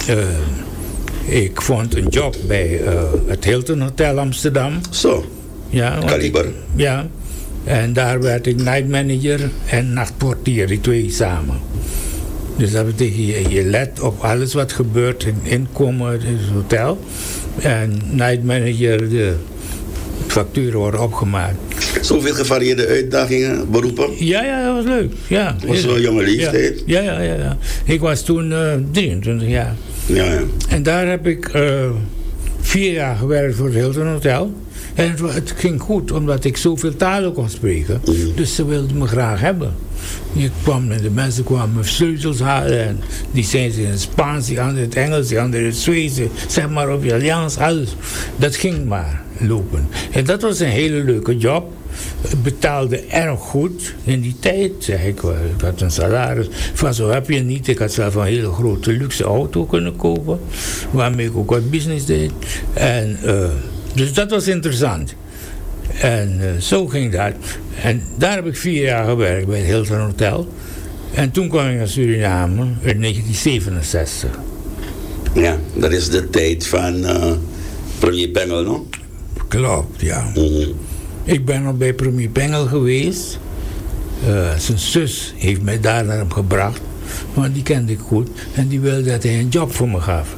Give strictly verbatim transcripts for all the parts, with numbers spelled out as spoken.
uh, ik vond een job bij uh, het Hilton Hotel Amsterdam. Zo, ja, kaliber. Ik, ja, en daar werd ik night manager en nachtportier, die twee samen. Dus dat betekent, je, je let op alles wat gebeurt in inkomen in het hotel. En night manager, de facturen worden opgemaakt. Zoveel gevarieerde uitdagingen, beroepen? Ja, ja, dat was leuk. Ja, was wel een jonge leeftijd? Ja, ja, ja, ja. Ik was toen uh, drieëntwintig jaar. Ja, ja. En daar heb ik uh, vier jaar gewerkt voor het Hilton Hotel. En het, het ging goed, omdat ik zoveel talen kon spreken. Mm. Dus ze wilden me graag hebben. Je kwam en de mensen kwamen sleutels halen. En die zijn ze in het Spaans, die anderen in het Engels, die anderen in het Zweeds. Zeg maar op Italiaans, alles. Dat ging maar lopen. En dat was een hele leuke job. Het betaalde erg goed in die tijd. Zeg ik, ik had een salaris van zo heb je niet. Ik had zelf een hele grote luxe auto kunnen kopen. Waarmee ik ook wat business deed. En... Uh, Dus dat was interessant. En uh, zo ging dat. En daar heb ik vier jaar gewerkt bij het Hilton Hotel. En toen kwam ik naar Suriname in negentien zevenenzestig. Ja, dat is de tijd van uh, premier Pengel, no? Klopt, ja. Mm-hmm. Ik ben nog bij premier Pengel geweest. Uh, zijn zus heeft mij daar naar hem gebracht. Want die kende ik goed. En die wilde dat hij een job voor me gaf.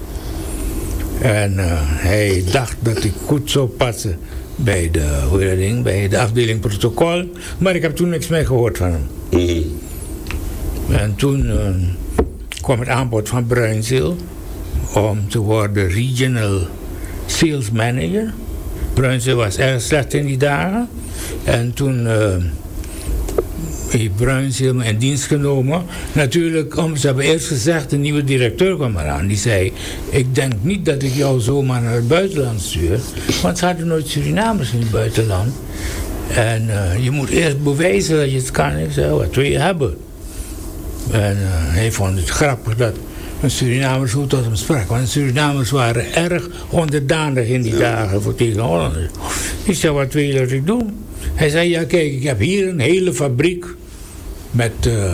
En uh, hij dacht dat ik goed zou passen bij de, hoe heet dat ding, bij de afdeling protocol. Maar ik heb toen niks meer gehoord van hem. Mm-hmm. En toen uh, kwam het aanbod van Bruinzeel om te worden regional sales manager. Bruinzeel was erg slecht in die dagen. En toen... Uh, heeft Bruinzeel me in dienst genomen. Natuurlijk, om, ze hebben eerst gezegd, de nieuwe directeur kwam eraan. Die zei, ik denk niet dat ik jou zomaar naar het buitenland stuur. Want ze hadden nooit Surinamers in het buitenland. En uh, je moet eerst bewijzen dat je het kan. Ik zei, wat wil je hebben? En uh, hij vond het grappig dat een Surinamer zo tot hem sprak. Want de Surinamers waren erg onderdanig in die ja. dagen voor tegen Hollanders. Ik zei, wat wil je dat ik doe? Hij zei, ja kijk, ik heb hier een hele fabriek met uh,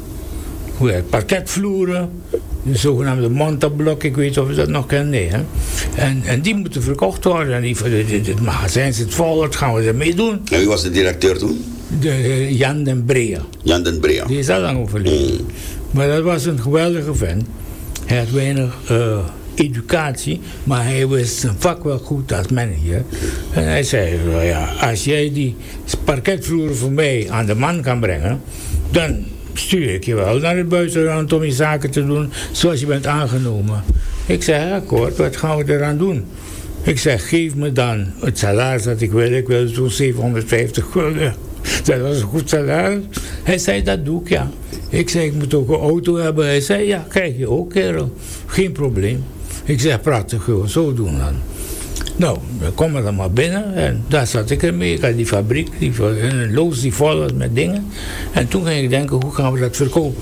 hoe heet, parketvloeren, de zogenaamde montablok, ik weet of je dat nog kent, nee. Hè? En, en die moeten verkocht worden en die, het magazijn zit vol, wat gaan we ermee doen? En wie was de directeur toen? De, uh, Jan den Brea. Jan den Brea. Die is al lang overleden. Mm. Maar dat was een geweldige vent. Hij had weinig... Uh, educatie, maar hij wist zijn vak wel goed als manager. En hij zei, ja, als jij die parketvloer voor mij aan de man kan brengen, dan stuur ik je wel naar het buitenland om je zaken te doen zoals je bent aangenomen. Ik zei, akkoord, wat gaan we eraan doen? Ik zeg, geef me dan het salaris dat ik wil. Ik wil zo'n zevenhonderdvijftig gulden. Dat was een goed salaris. Hij zei, dat doe ik, ja. Ik zei, ik moet ook een auto hebben. Hij zei, ja, krijg je ook, kerel. Geen probleem. Ik zeg, prachtig, gewoon zo doen dan. Nou, dan kom ik dan maar binnen en daar zat ik ermee. Ik had die fabriek, die, een loods die vol was met dingen. En toen ging ik denken, hoe gaan we dat verkopen?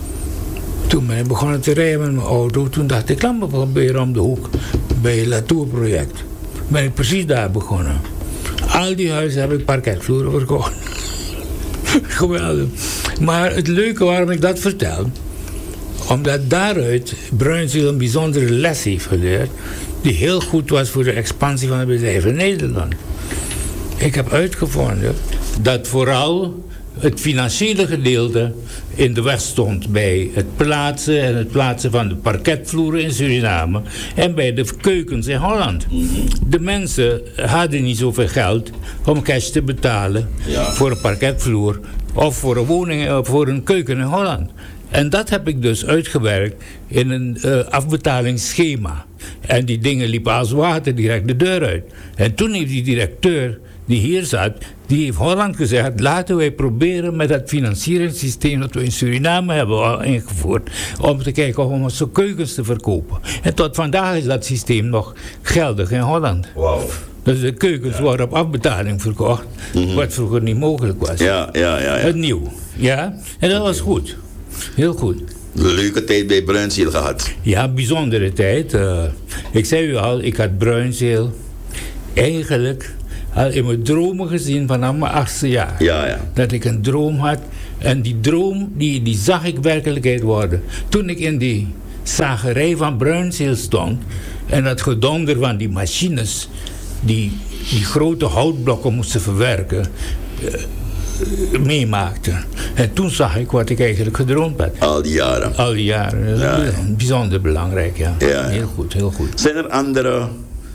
Toen ben ik begonnen te rijden met mijn auto. Toen dacht ik, laat me proberen om de hoek bij het Latour-project. Ben ik precies daar begonnen. Al die huizen heb ik parketvloeren verkocht. Geweldig. Maar het leuke waarom ik dat vertel, omdat daaruit Bruinzeel een bijzondere les heeft geleerd, die heel goed was voor de expansie van het bedrijf in Nederland. Ik heb uitgevonden dat vooral het financiële gedeelte in de weg stond bij het plaatsen en het plaatsen van de parketvloeren in Suriname en bij de keukens in Holland. De mensen hadden niet zoveel geld om cash te betalen ja. voor een parketvloer of voor een woning of voor een keuken in Holland. En dat heb ik dus uitgewerkt in een uh, afbetalingsschema. En die dingen liepen als water direct de deur uit. En toen heeft die directeur die hier zat, die heeft Holland gezegd, laten wij proberen met dat financieringssysteem dat we in Suriname hebben ingevoerd, om te kijken om onze keukens te verkopen. En tot vandaag is dat systeem nog geldig in Holland. Wow. Dus de keukens ja. worden op afbetaling verkocht, mm-hmm. wat vroeger niet mogelijk was. Ja, ja, ja, ja. Het nieuw. Ja, en dat was goed. Heel goed. Een leuke tijd bij Bruinzeel gehad. Ja, bijzondere tijd. Uh, ik zei u al, ik had Bruinzeel eigenlijk al in mijn dromen gezien vanaf mijn achtste jaar. Ja, ja. Dat ik een droom had. En die droom, die, die zag ik werkelijkheid worden. Toen ik in die zagerij van Bruinzeel stond en het gedonder van die machines die die grote houtblokken moesten verwerken, uh, meemaakte. En toen zag ik wat ik eigenlijk gedroomd had. Al die jaren. Al die jaren. Ja. Bijzonder belangrijk, ja. Ja, ja. Heel goed, heel goed. Zijn er andere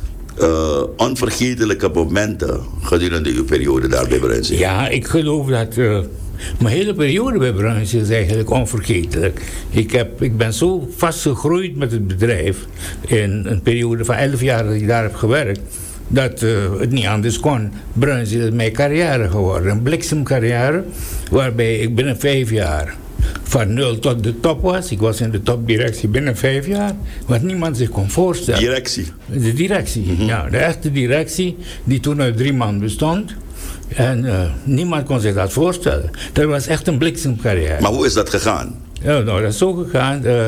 uh, onvergetelijke momenten gedurende uw periode daar bij Bruinzeel? Ja, ik geloof dat uh, mijn hele periode bij Bruinzeel is eigenlijk onvergetelijk. Ik, heb, ik ben zo vastgegroeid met het bedrijf in een periode van elf jaar dat ik daar heb gewerkt, dat uh, het niet anders kon. Bruinzeel is mijn carrière geworden. Een bliksemcarrière, waarbij ik binnen vijf jaar van nul tot de top was. Ik was in de topdirectie binnen vijf jaar. Wat niemand zich kon voorstellen. Directie? De directie, mm-hmm. Ja. De echte directie, die toen uit drie man bestond. En uh, niemand kon zich dat voorstellen. Dat was echt een bliksemcarrière. Maar hoe is dat gegaan? Ja, nou, dat is zo gegaan. Uh,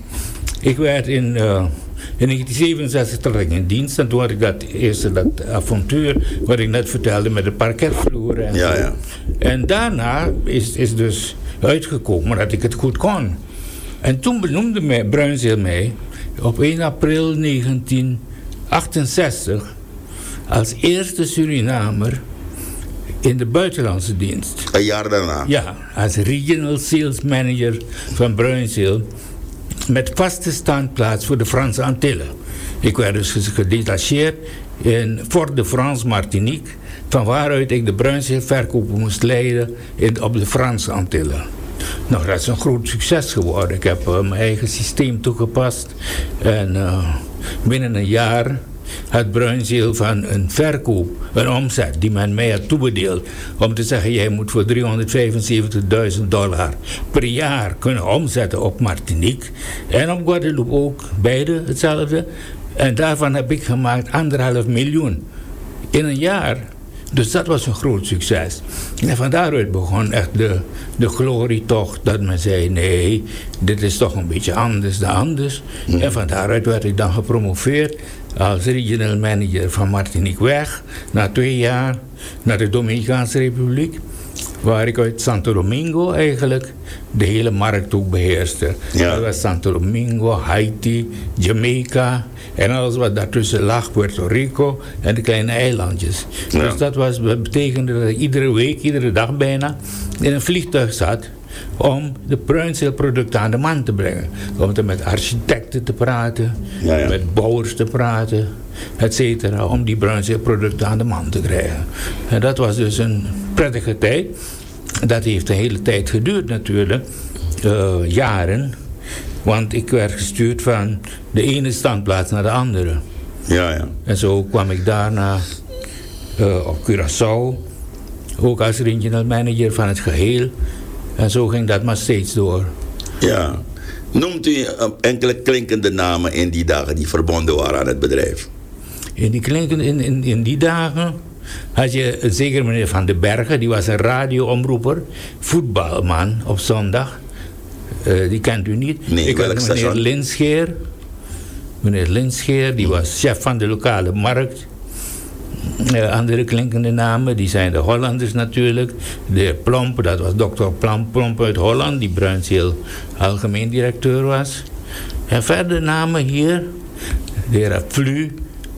ik werd in... Uh, In negentien zevenenzestig trad ik in dienst en toen had ik dat eerste dat avontuur wat ik net vertelde met de parketvloeren en ja, zo. Ja. En daarna is, is dus uitgekomen dat ik het goed kon. En toen benoemde mij, Bruinzeel mij op één april negentien achtenzestig als eerste Surinamer in de buitenlandse dienst. Een jaar daarna? Ja, als regional sales manager van Bruinzeel, met vaste standplaats voor de Franse Antillen. Ik werd dus gedetacheerd in Fort de France Martinique, van waaruit ik de Bruinzeel verkopen moest leiden in, op de Franse Antillen. Nou, dat is een groot succes geworden. Ik heb uh, mijn eigen systeem toegepast en uh, binnen een jaar had Bruinzeel van een verkoop, een omzet die men mij had toebedeeld, om te zeggen, jij moet voor driehonderdvijfenzeventigduizend dollar per jaar kunnen omzetten op Martinique en op Guadeloupe ook, beide hetzelfde. En daarvan heb ik gemaakt anderhalf miljoen in een jaar. Dus dat was een groot succes. En van daaruit begon echt de, de glorietocht, dat men zei, nee, dit is toch een beetje anders dan anders. Mm. En van daaruit werd ik dan gepromoveerd als regional manager van Martinique weg, na twee jaar naar de Dominicaanse Republiek, waar ik uit Santo Domingo eigenlijk de hele markt ook beheerste. Ja. Dat was Santo Domingo, Haiti, Jamaica en alles wat daartussen lag, Puerto Rico en de kleine eilandjes. Ja. Dus dat was, dat betekende dat ik iedere week, iedere dag bijna, in een vliegtuig zat om de Bruinzeelproducten aan de man te brengen. Om er met architecten te praten, ja, ja. met bouwers te praten, et cetera, om die Bruinzeelproducten aan de man te krijgen. En dat was dus een prettige tijd. Dat heeft een hele tijd geduurd natuurlijk, uh, jaren. Want ik werd gestuurd van de ene standplaats naar de andere. Ja, ja. En zo kwam ik daarna uh, op Curaçao, ook als regional manager van het geheel. En zo ging dat maar steeds door. Ja. Noemt u enkele klinkende namen in die dagen die verbonden waren aan het bedrijf? In die, klinkende, in, in, in die dagen had je zeker meneer Van den Bergen, die was een radioomroeper, voetbalman op zondag. Uh, die kent u niet. Nee, ik had meneer Linscheer. Meneer Linscheer, die was chef van de lokale markt. Uh, andere klinkende namen, die zijn de Hollanders natuurlijk. De heer Plomp, dat was dokter Plomp, Plomp uit Holland, die Bruinzeel algemeen directeur was. En verder namen hier, de heer Flu,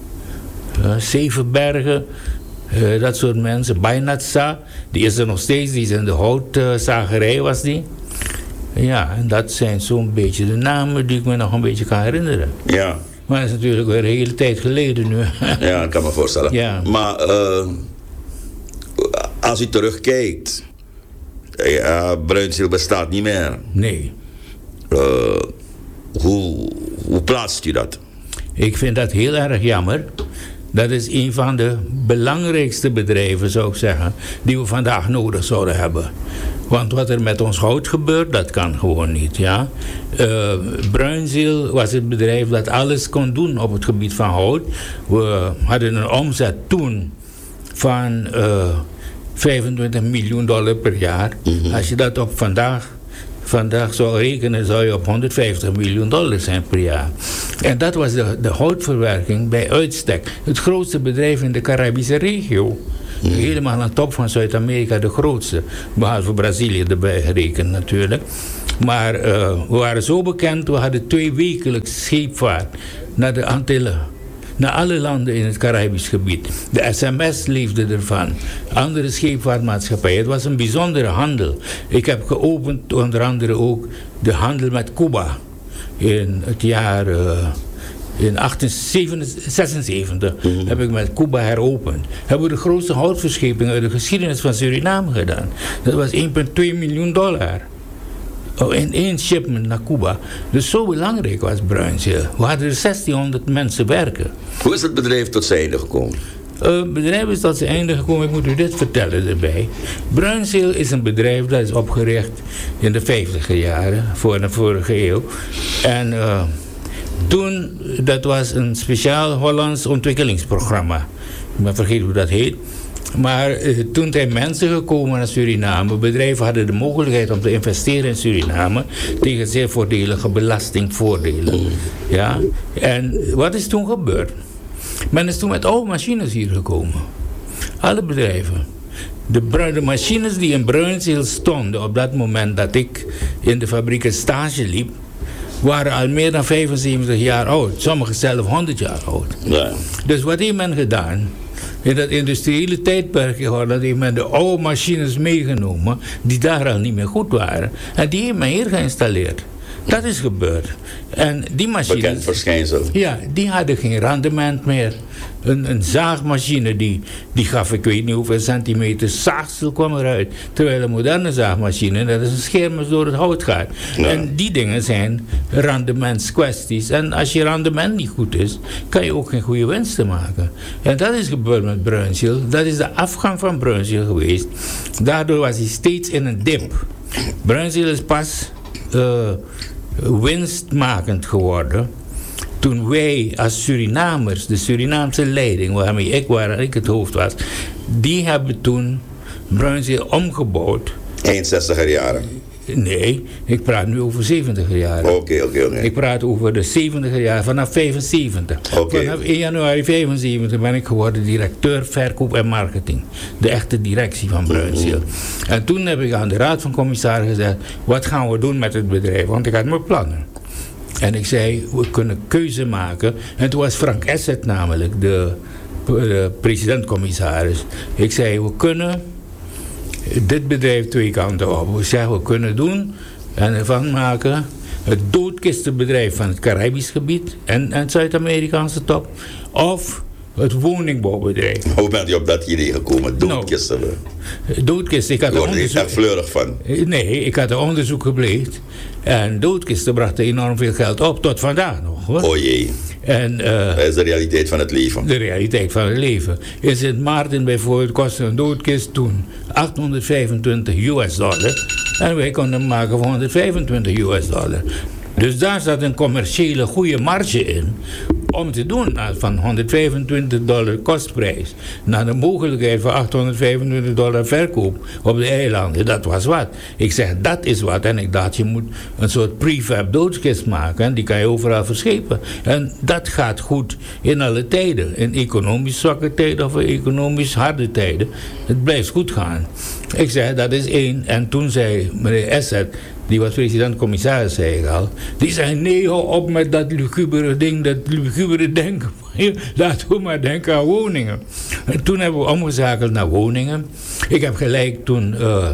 uh, Zevenbergen, uh, dat soort mensen. Bainatsa, die is er nog steeds, die is in de houtzagerij uh, was die. Ja, en dat zijn zo'n beetje de namen die ik me nog een beetje kan herinneren. Ja. Maar dat is natuurlijk weer een hele tijd geleden nu. Ja, ik kan me voorstellen. Ja. Maar uh, als u terugkijkt, ja, Bruinzeel bestaat niet meer. Nee. Uh, hoe, hoe plaatst u dat? Ik vind dat heel erg jammer. Dat is een van de belangrijkste bedrijven, zou ik zeggen, die we vandaag nodig zouden hebben. Want wat er met ons hout gebeurt, dat kan gewoon niet. Ja? Uh, Bruinzeel was het bedrijf dat alles kon doen op het gebied van hout. We hadden een omzet toen van uh, vijfentwintig miljoen dollar per jaar. Mm-hmm. Als je dat op vandaag, vandaag zou rekenen, zou je op honderdvijftig miljoen dollar zijn per jaar. En dat was de, de houtverwerking bij uitstek. Het grootste bedrijf in de Caribische regio. Mm. Helemaal aan de top van Zuid-Amerika, de grootste. Behalve Brazilië erbij gerekend natuurlijk. Maar uh, we waren zo bekend, we hadden twee wekelijks scheepvaart naar de Antillen. Naar alle landen in het Caribisch gebied. De S M S leefde ervan. Andere scheepvaartmaatschappijen. Het was een bijzondere handel. Ik heb geopend onder andere ook de handel met Cuba. In het jaar... Uh, In negentien zesenzeventig mm-hmm. heb ik met Cuba heropend. Hebben we de grootste houtverscheping uit de geschiedenis van Suriname gedaan. Dat was één komma twee miljoen dollar. Oh, in één shipment naar Cuba. Dus zo belangrijk was Bruinzeel. We hadden er zestienhonderd mensen werken. Hoe is het bedrijf tot zijn einde gekomen? Uh, het bedrijf is tot zijn einde gekomen. Ik moet u dit vertellen erbij. Bruinzeel is een bedrijf dat is opgericht in de vijftiger jaren. Voor de vorige eeuw. En... Uh, Toen, dat was een speciaal Hollands ontwikkelingsprogramma. Ik ben vergeten hoe dat heet. Maar eh, toen zijn mensen gekomen naar Suriname. Bedrijven hadden de mogelijkheid om te investeren in Suriname. Tegen zeer voordelige belastingvoordelen. Ja? En wat is toen gebeurd? Men is toen met oude machines hier gekomen. Alle bedrijven. De, de machines die in Bruinzeel stonden op dat moment dat ik in de fabriek stage liep, waren al meer dan vijfenzeventig jaar oud. Sommigen zelf honderd jaar oud. Ja. Dus wat heeft men gedaan? In dat industriële tijdperk heeft men de oude machines meegenomen die daar al niet meer goed waren. En die heeft men hier geïnstalleerd. Dat is gebeurd. En die machines... Bekend verschijnsel. Ja, die hadden geen rendement meer. Een, een zaagmachine die, die gaf ik weet niet hoeveel centimeter zaagsel kwam eruit. Terwijl een moderne zaagmachine, dat is een scherm dat door het hout gaat. Ja. En die dingen zijn rendementskwesties. En als je rendement niet goed is, kan je ook geen goede winsten maken. En dat is gebeurd met Bruinzeel. Dat is de afgang van Bruinzeel geweest. Daardoor was hij steeds in een dip. Bruinzeel is pas... Uh, winstmakend geworden toen wij als Surinamers, de Surinaamse leiding waarmee ik, waar ik het hoofd was, die hebben toen Bruinzeel omgebouwd. Eind zestiger jaren? Nee, ik praat nu over zeventiger jaren. Oké, oké, oké. Ik praat over de zeventiger jaren, vanaf vijfenzeventig. Okay. Vanaf één januari vijfenzeventig ben ik geworden directeur verkoop en marketing. De echte directie van Bruinzeel. Mm-hmm. En toen heb ik aan de raad van commissarissen gezegd, wat gaan we doen met het bedrijf? Want ik had mijn plannen. En ik zei, we kunnen keuze maken. En toen was Frank Esset namelijk de, de president-commissaris. Ik zei, we kunnen dit bedrijf twee kanten op. We zeggen, we kunnen doen en ervan maken het doodkistenbedrijf van het Caribisch gebied en, en Zuid-Amerikaanse top. Of het woningbouwbedrijf. Hoe bent u op dat idee gekomen? Doodkisten? Nou, doodkisten. Ik had er onderzoek... echt fleurig van. Nee, ik had een onderzoek gepleegd. En doodkisten brachten enorm veel geld op, tot vandaag nog. Hoor. O jee. En, uh, dat is de realiteit van het leven. De realiteit van het leven. In Sint Maarten bijvoorbeeld kostte een doodkist toen achthonderdvijfentwintig U S dollar. En wij konden hem maken voor honderdvijfentwintig U S dollar. Dus daar zat een commerciële goede marge in om te doen van honderdvijfentwintig dollar kostprijs naar de mogelijkheid van achthonderdvijfentwintig dollar verkoop op de eilanden. Dat was wat. Ik zeg, dat is wat. En ik dacht, je moet een soort prefab doodskist maken en die kan je overal verschepen. En dat gaat goed in alle tijden. In economisch zwakke tijden of in economisch harde tijden. Het blijft goed gaan. Ik zeg, dat is één. En toen zei meneer Esset, die was president-commissaris, zei ik al. Die zei, nee, hou op met dat lugubere ding, dat lugubere denken. Laten we maar denken aan woningen. En toen hebben we omgeschakeld naar woningen. Ik heb gelijk toen uh,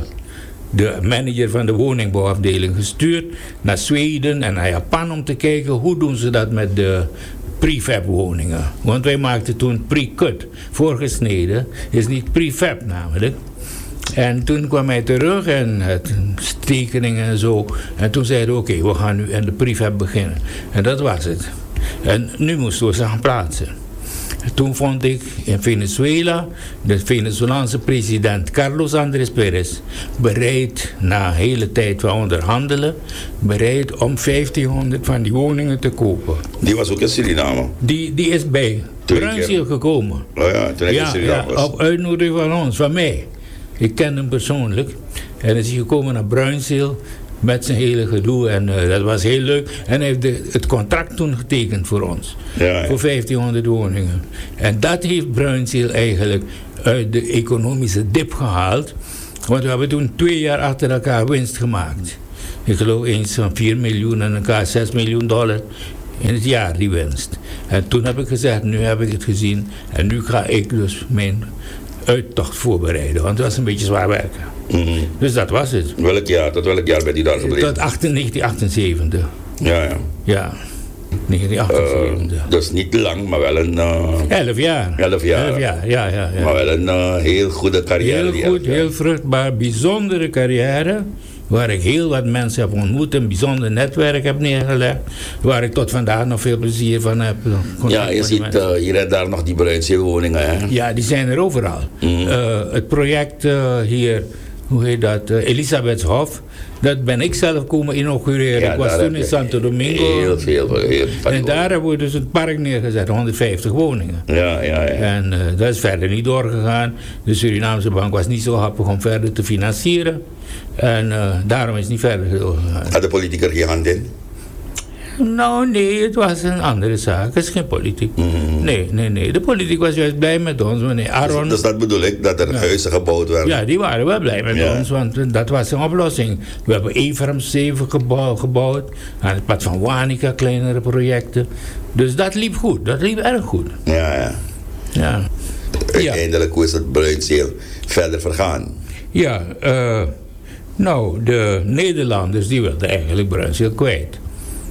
de manager van de woningbouwafdeling gestuurd naar Zweden en naar Japan om te kijken hoe doen ze dat met de prefab woningen. Want wij maakten toen pre-cut, voorgesneden, is niet prefab namelijk. En toen kwam hij terug en het tekeningen en zo. En toen zeiden we, oké, okay, we gaan nu in de prefab beginnen. En dat was het. En nu moesten we ze gaan plaatsen. Toen vond ik in Venezuela de Venezolaanse president Carlos Andrés Pérez bereid, na een hele tijd van onderhandelen, bereid om vijftienhonderd van die woningen te kopen. Die was ook in Suriname? Die, die is bij Bruinzeel gekomen. Oh ja, toen ik ja, in Suriname was. Ja, op uitnodiging van ons, van mij. Ik ken hem persoonlijk. En is hij gekomen naar Bruinzeel met zijn hele gedoe. En uh, dat was heel leuk. En hij heeft de, het contract toen getekend voor ons. Ja, ja. Voor vijftienhonderd woningen. En dat heeft Bruinzeel eigenlijk uit de economische dip gehaald. Want we hebben toen twee jaar achter elkaar winst gemaakt. Ik geloof eens van vier miljoen en elkaar zes miljoen dollar in het jaar, die winst. En toen heb ik gezegd, nu heb ik het gezien. En nu ga ik dus mijn uittocht voorbereiden. Want het was een beetje zwaar werken. Mm-hmm. Dus dat was het. Welk jaar? Tot welk jaar bent u daar gebleven? Tot negentien achtenzeventig. Ja, ja. Ja. negentien achtenzeventig. Uh, dus niet lang, maar wel een... Uh, elf jaar. Elf jaar. Elf jaar, ja, ja, ja. Maar wel een uh, heel goede carrière. Heel goed, heel vruchtbaar, bijzondere carrière. Waar ik heel wat mensen heb ontmoet, een bijzonder netwerk heb neergelegd. Waar ik tot vandaag nog veel plezier van heb. Ja, je ziet uh, hier en daar nog die Bruinzeelwoningen, hè? Ja, die zijn er overal. Mm-hmm. Uh, het project uh, hier, hoe heet dat, uh, Elisabethshof. Dat ben ik zelf komen inaugureren. Ja, ik was toen in Santo Domingo. Heel veel. Heel veel en daar hebben we dus een park neergezet, honderdvijftig woningen. Ja, ja, ja. En uh, dat is verder niet doorgegaan. De Surinaamse bank was niet zo happig om verder te financieren. En uh, daarom is het niet verder doorgegaan. Had de politiek er geen hand in? Nou, nee, het was een andere zaak. Het is geen politiek. Mm-hmm. Nee, nee, nee. De politiek was juist blij met ons, meneer Aron. Dus, dus dat bedoel ik, dat er ja. huizen gebouwd werden? Ja, die waren wel blij met ja. ons, want dat was een oplossing. We hebben Everam zeven gebouw, gebouwd. Aan het pad van Wanica, kleinere projecten. Dus dat liep goed. Dat liep erg goed. Ja, ja. Ja. Uiteindelijk, hoe is het Bruinzeel verder vergaan? Ja, uh, nou, de Nederlanders die wilden eigenlijk Bruinzeel kwijt.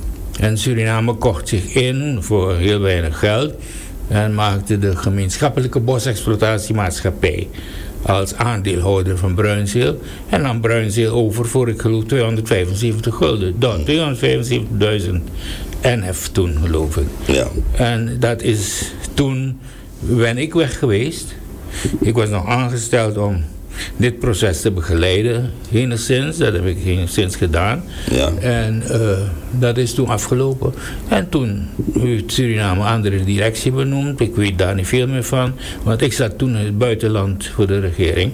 En Suriname kocht zich in voor heel weinig geld en maakte de gemeenschappelijke bosexploitatiemaatschappij als aandeelhouder van Bruinzeel en nam Bruinzeel over voor, ik geloof, tweehonderdvijfenzeventig gulden. Dan tweehonderdvijfenzeventigduizend N F toen, geloof ik. Ja. En dat is toen, ben ik weg geweest. Ik was nog aangesteld om dit proces te begeleiden, enigszins. Dat heb ik enigszins gedaan. Ja. En uh, dat is toen afgelopen. En toen heeft Suriname een andere directie benoemd. Ik weet daar niet veel meer van. Want ik zat toen in het buitenland voor de regering.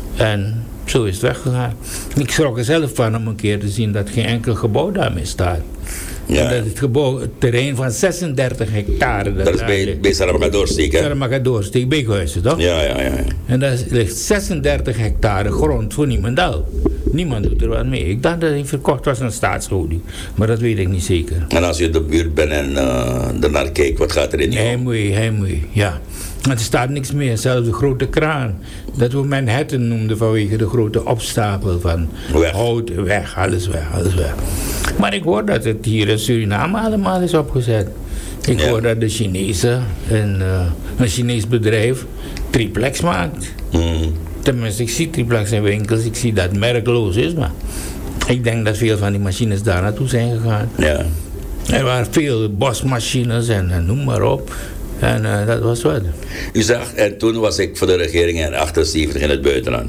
En zo is het weggegaan. Ik schrok er zelf van om een keer te zien dat geen enkel gebouw daarmee staat. Ja. En dat het gebouw, het terrein van zesendertig hectare. Dat, dat is bij, bij Saramagadorsteek, hè? Saramagadorsteek, Beekhuizen, toch? Ja, ja, ja. En daar ligt zesendertig hectare grond voor niemendal. Niemand doet er wat mee. Ik dacht dat hij verkocht was aan staatshouding. Maar dat weet ik niet zeker. En als je in de buurt bent en uh, ernaar kijkt, wat gaat er in? Hij moet, hij moet, ja. Want er staat niks meer, zelfs de grote kraan. Dat we Manhattan noemden vanwege de grote opstapel van weg. Hout, weg, alles weg, alles weg. Maar ik hoor dat het hier in Suriname allemaal is opgezet. Ik ja. hoor dat de Chinezen, een, uh, een Chinees bedrijf, triplex maakt. Mm. Tenminste, ik zie triplex in winkels, ik zie dat het merkloos is, maar ik denk dat veel van die machines daar naartoe zijn gegaan. Ja. Er waren veel bosmachines en, en noem maar op. En uh, dat was wat. U zegt, en toen was ik voor de regering in achtenzeventig in het buitenland.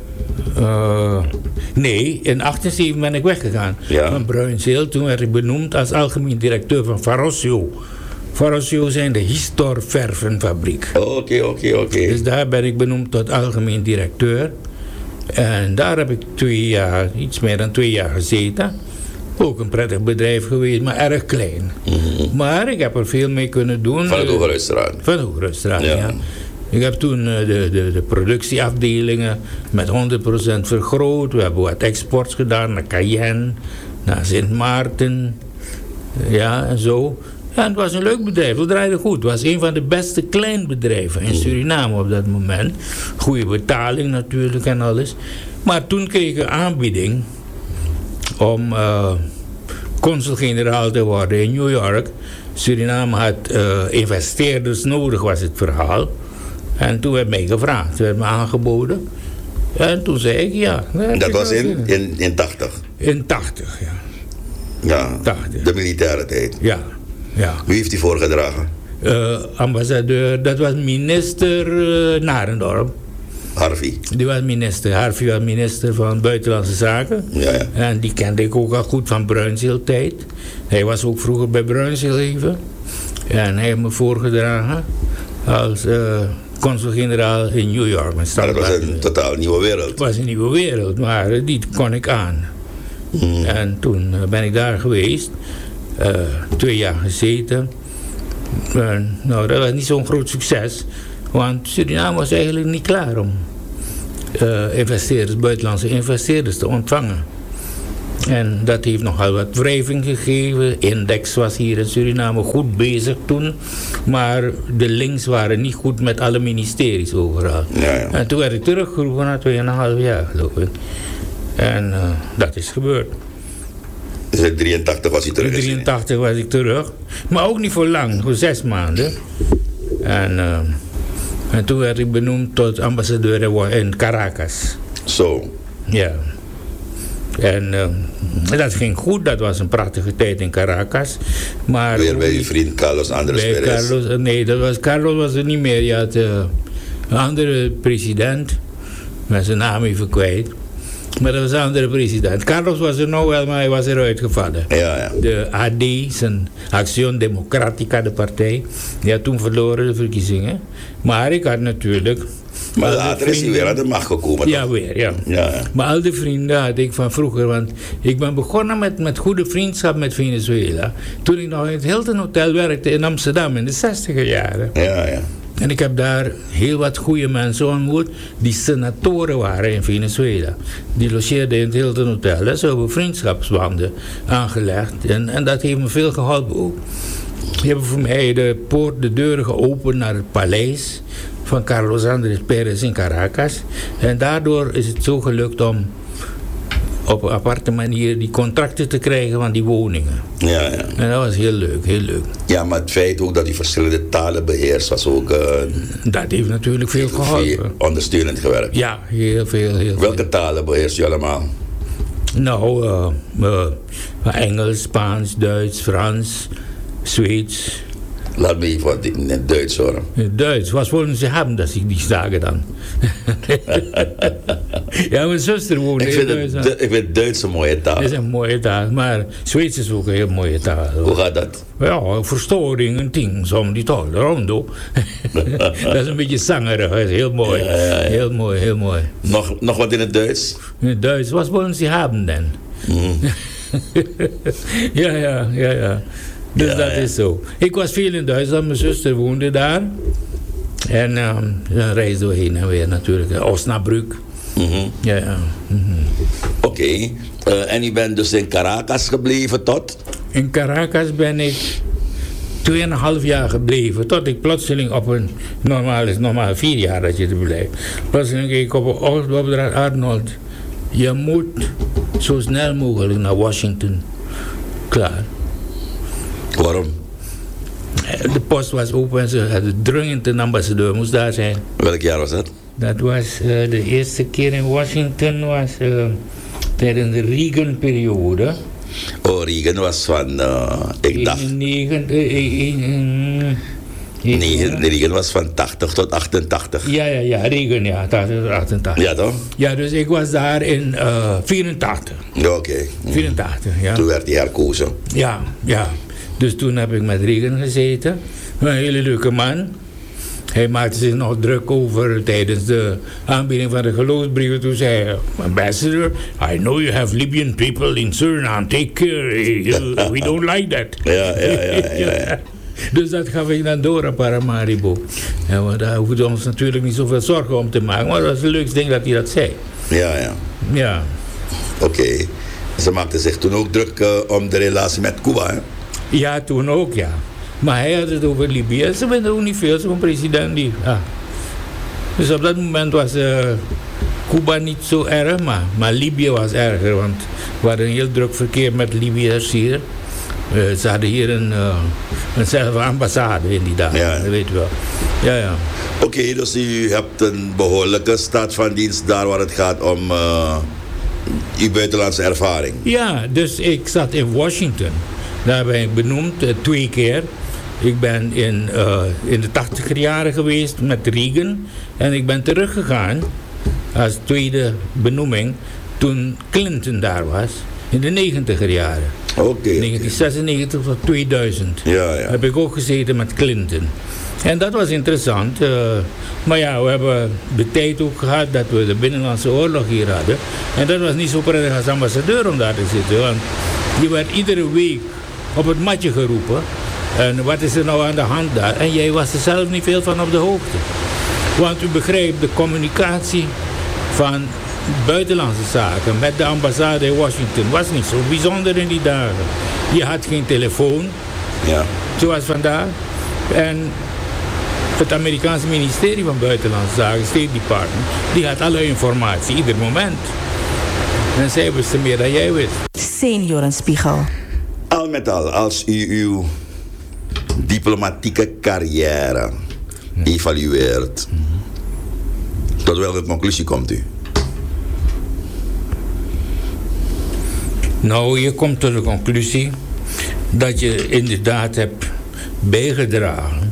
Uh, nee, in achtenzeventig ben ik weggegaan ja. van Bruinzeel. Toen werd ik benoemd als algemeen directeur van Farosio. Farosio zijn de Histor-vervenfabriek. Oké, oké, oké. Dus daar ben ik benoemd tot algemeen directeur. En daar heb ik twee jaar, iets meer dan twee jaar gezeten. Ook een prettig bedrijf geweest, maar erg klein. Mm-hmm. Maar ik heb er veel mee kunnen doen. Van de Hoogruitstraat. Van de Hoogruitstraat, ja. ja. Ik heb toen uh, de, de, de productieafdelingen met honderd procent vergroot. We hebben wat exports gedaan naar Cayenne, naar Sint Maarten. Ja, en zo. Ja, het was een leuk bedrijf, het draaide goed. Het was een van de beste kleinbedrijven in Suriname op dat moment. Goede betaling natuurlijk en alles. Maar toen kreeg ik een aanbieding om uh, consul-generaal te worden in New York. Suriname had uh, investeerders nodig, was het verhaal. En toen werd mij gevraagd, werd me aangeboden. En toen zei ik ja. Dat was in, in, in tachtig? In tachtig, ja. Ja, tachtig. De militaire tijd. Ja, ja. Wie heeft die voorgedragen? Uh, ambassadeur, dat was minister uh, Narendorp. Harvey. Die was minister. Harvey was minister van Buitenlandse Zaken. Ja, ja. En die kende ik ook al goed van Bruinzeel-tijd. Hij was ook vroeger bij Bruinzeel even. En hij heeft me voorgedragen als uh, consul-generaal in New York. Maar dat was een totaal nieuwe wereld. Het was een nieuwe wereld, maar die kon ik aan. Mm. En toen ben ik daar geweest. Uh, twee jaar gezeten. Uh, nou, dat was niet zo'n groot succes. Want Suriname was eigenlijk niet klaar om uh, investeerders, buitenlandse investeerders te ontvangen. En dat heeft nogal wat wrijving gegeven. Index was hier in Suriname goed bezig toen. Maar de links waren niet goed met alle ministeries overal. Ja, ja. En toen werd ik teruggeroepen na tweeënhalf jaar, geloof ik. En uh, dat is gebeurd. Dus in drieëntachtig was hij terug? In drieëntachtig was ik terug. Maar ook niet voor lang, voor zes maanden. En, uh, en toen werd ik benoemd tot ambassadeur in Caracas. Zo. Ja. En uh, dat ging goed, dat was een prachtige tijd in Caracas. Maar weer bij je vriend Carlos Andrés Perez? Carlos, nee, dat was, Carlos was er niet meer. Je had uh, een andere president, met zijn naam even kwijt. Maar dat was een andere president. Carlos was er nog wel, maar hij was eruit gevallen. Ja, ja. De A D, zijn Acción Democrática, de partij, die had toen verloren de verkiezingen. Maar ik had natuurlijk... Maar later is hij weer aan de macht gekomen. Ja, weer, ja. Ja, ja. Maar al die vrienden had ik van vroeger. Want ik ben begonnen met, met goede vriendschap met Venezuela. Toen ik nog in het Hilton Hotel werkte in Amsterdam in de zestiger jaren. Ja, ja. En ik heb daar heel wat goede mensen ontmoet die senatoren waren in Venezuela. Die logeerden in het Hilton Hotel. Hè. Zo hebben we vriendschapsbanden aangelegd. En, en dat heeft me veel geholpen ook. Die hebben voor mij de poort, de deuren geopend naar het paleis van Carlos Andrés Perez in Caracas. En daardoor is het zo gelukt om op een aparte manier die contracten te krijgen van die woningen. Ja, ja. En dat was heel leuk, heel leuk. Ja, maar het feit ook dat hij verschillende talen beheerst was ook... Uh, dat heeft natuurlijk veel geholpen. Veel ondersteunend gewerkt. Ja, heel veel, heel Welke veel. talen beheerst je allemaal? Nou, uh, uh, Engels, Spaans, Duits, Frans, Zweeds. Laat me even wat in het Duits horen. Duits, was wollen ze hebben dat ik die zagen dan? Ja, mijn zuster woonde ik in vind Duitsland. het, Ik vind Duits een mooie taal. Dat is een mooie taal, maar Zweeds is ook een heel mooie taal. Hoor. Hoe gaat dat? Ja, verstoring en ting, som die taal, rondo. Dat is een beetje zangerig, dat is heel mooi. Ja, ja, ja. Heel mooi, heel mooi. Nog, nog wat in het Duits? In het Duits, wat willen ze hebben dan? Mm. ja, ja, ja, ja. Dus ja, dat ja. is zo. Ik was veel in Duitsland, mijn zuster woonde daar. En um, dan reisden we heen en weer natuurlijk. Osnabrück. Mm-hmm. Ja, ja. Mm-hmm. Oké. Okay. Uh, en u bent dus in Caracas gebleven tot? In Caracas ben ik tweeënhalf jaar gebleven. Tot ik plotseling op een... Normaal is normaal vier jaar dat je er blijft. Plotseling keek ik op een opdracht. Arnold, je moet zo snel mogelijk naar Washington. Klaar. Waarom? De post was open en ze hadden dringend een ambassadeur, moest daar zijn. Welk jaar was dat? Dat was uh, de eerste keer in Washington, was uh, tijdens de Reagan-periode. Oh, Reagan was van, uh, ik dacht... Negen, uh, uh, uh, Nee, Reagan was van tachtig tot achtentachtig. Ja, ja, ja, Reagan, ja, tachtig tot achtentachtig. Ja, toch? Ja, dus ik was daar in uh, vierentachtig. Ja, oké. Okay. vierentachtig, ja. Toen werd hij herkozen. Ja, ja. Dus toen heb ik met Reagan gezeten. Een hele leuke man. Hij maakte zich nog druk over tijdens de aanbieding van de geloofsbrieven. Toen zei hij, Ambassador, I know you have Libyan people in Suriname. Take care. We don't like that. Ja, ja, ja. ja, ja. Dus dat gaf ik dan door aan Paramaribo. En daar hoefden we ons natuurlijk niet zoveel zorgen om te maken. Maar dat was het leukste ding dat hij dat zei. Ja, ja. Ja. Oké. Okay. Ze maakte zich toen ook druk uh, om de relatie met Cuba, hè? Ja, toen ook, ja. Maar hij had het over Libië. Ze vinden ook niet veel, zo'n president die... Ah. Dus op dat moment was uh, Cuba niet zo erg, maar, maar Libië was erger. Want we hadden een heel druk verkeer met Libiërs hier. Uh, ze hadden hier een, uh, een zelfde ambassade in die dagen, ja. Dat weet je wel. Ja, ja. Oké, okay, dus u hebt een behoorlijke staat van dienst daar waar het gaat om uh, uw buitenlandse ervaring. Ja, dus ik zat in Washington. Daar ben ik benoemd, uh, twee keer. Ik ben in, uh, in de tachtiger jaren geweest met Reagan. En ik ben teruggegaan als tweede benoeming toen Clinton daar was. In de negentiger jaren. Oké. Okay, negentien zesennegentig tot tweeduizend. Ja, ja. Heb ik ook gezeten met Clinton. En dat was interessant. Uh, maar ja, we hebben de tijd ook gehad dat we de Binnenlandse Oorlog hier hadden. En dat was niet zo prettig als ambassadeur om daar te zitten. Want je werd iedere week op het matje geroepen. En wat is er nou aan de hand daar? En jij was er zelf niet veel van op de hoogte. Want u begrijpt, de communicatie van buitenlandse zaken met de ambassade in Washington was niet zo bijzonder in die dagen. Je had geen telefoon, ja. zoals vandaag. En het Amerikaanse ministerie van Buitenlandse Zaken, State Department, die had alle informatie, ieder moment. En zij wisten meer dan jij wist. Seniorenspiegel. Al met al, als u uw diplomatieke carrière evalueert, mm-hmm. tot welke conclusie komt u? Nou, je komt tot de conclusie dat je inderdaad hebt bijgedragen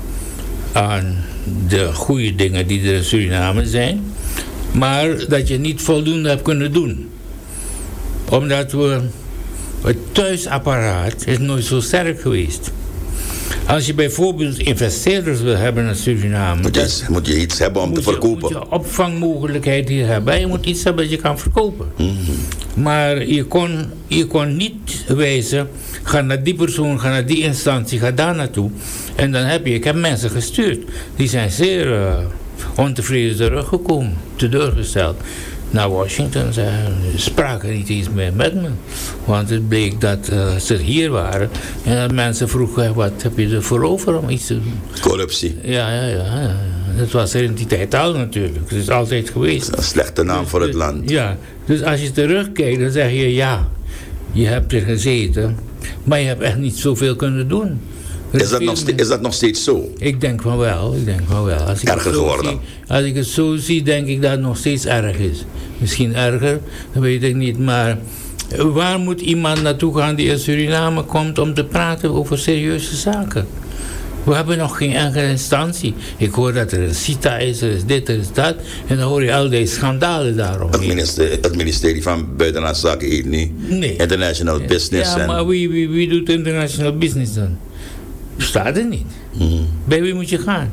aan de goede dingen die er in Suriname zijn, maar dat je niet voldoende hebt kunnen doen. Omdat we, het thuisapparaat is nooit zo sterk geweest. Als je bijvoorbeeld investeerders wil hebben in Suriname, moet je, iets, moet je iets hebben om te verkopen. Je, moet je opvangmogelijkheid hier hebben. Je moet iets hebben dat je kan verkopen. Mm-hmm. Maar je kon, je kon niet wijzen, ga naar die persoon, ga naar die instantie, ga daar naartoe. En dan heb je, ik heb mensen gestuurd, die zijn zeer uh, ontevreden teruggekomen, teleurgesteld. Naar Washington, ze spraken niet eens meer met me. Want het bleek dat uh, ze hier waren. En dat mensen vroegen, wat heb je ervoor over om iets te doen? Corruptie. Ja, ja, ja. Dat was er in die tijd al natuurlijk. Het is altijd geweest. Dat is een slechte naam dus, voor het land. Ja, dus als je terugkijkt, dan zeg je ja. Je hebt er gezeten, maar je hebt echt niet zoveel kunnen doen. Is dat, nog steeds, is dat nog steeds zo? Ik denk van wel, ik denk van wel. Als ik erger geworden? Zie, als ik het zo zie, denk ik dat het nog steeds erg is. Misschien erger, dat weet ik niet. Maar waar moet iemand naartoe gaan die in Suriname komt om te praten over serieuze zaken? We hebben nog geen enkele instantie. Ik hoor dat er een CITA is, er is dit, er is dat. En dan hoor je al deze schandalen daarom. Het ministerie, het ministerie van Buitenlandse Zaken heet nu nee. International ja. Business. Ja, en... maar wie, wie, wie doet international business dan? Bestaat er niet. Mm. Bij wie moet je gaan?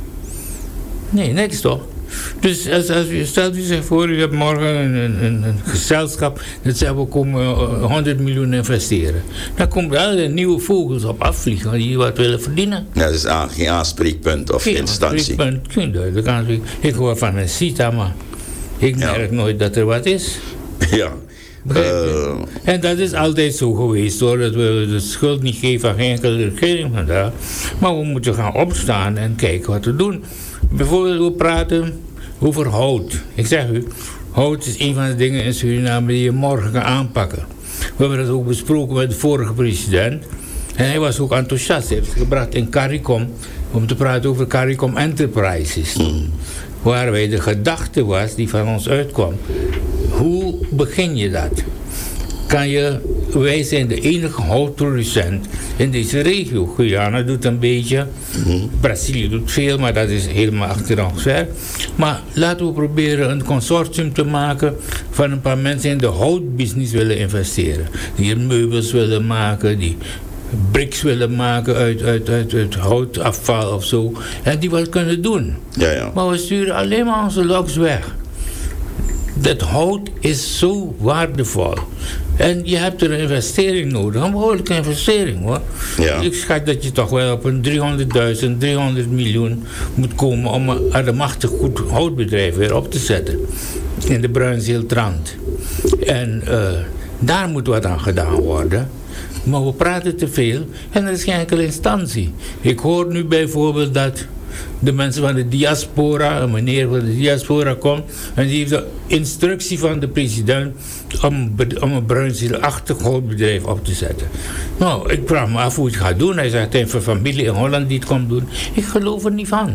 Nee, niks toch? Dus als, als u stelt u zich voor, u hebt morgen een, een, een gezelschap dat zegt we komen honderd miljoen investeren. Dan komen er allerlei nieuwe vogels op afvliegen die wat willen verdienen. Ja, dat is aan, geen aanspreekpunt of geen instantie. Aanspreekpunt, geen duidelijk aanspreekpunt. Ik hoor van een CITA, maar ik merk ja. nooit dat er wat is. Ja. Uh, en dat is altijd zo geweest hoor, dat we de schuld niet geven aan geen enkele regering vandaag. Maar we moeten gaan opstaan en kijken wat te doen. Bijvoorbeeld we praten over hout. Ik zeg u, hout is een van de dingen in Suriname die je morgen kan aanpakken. We hebben dat ook besproken met de vorige president. En hij was ook enthousiast. Hij heeft het gebracht in CARICOM om te praten over CARICOM Enterprises. Mm. Waarbij de gedachte was die van ons uitkwam. Hoe begin je dat? Kan je, wij zijn de enige houtproducent in deze regio. Guyana doet een beetje, mm-hmm. Brazilië doet veel, maar dat is helemaal achteraf ver. Maar laten we proberen een consortium te maken van een paar mensen in de houtbusiness willen investeren. Die meubels willen maken, die bricks willen maken uit, uit, uit, uit houtafval of zo. En die wat kunnen doen. Ja, ja. Maar we sturen alleen maar onze loks weg. Dat hout is zo waardevol. En je hebt er een investering nodig. Een behoorlijke investering hoor. Ja. Ik schat dat je toch wel op een driehonderdduizend, driehonderd miljoen moet komen om een ademachtig goed houtbedrijf weer op te zetten. In de Bruinzeeltrand. En uh, daar moet wat aan gedaan worden. Maar we praten te veel en er is geen enkele instantie. Ik hoor nu bijvoorbeeld dat de mensen van de diaspora, een meneer van de diaspora komt en die heeft de instructie van de president om, om een bruinzeelachtig houtbedrijf op te zetten. Nou, ik vraag me af hoe het gaat doen. Hij zegt, hij heeft een familie in Holland die het komt doen. Ik geloof er niet van.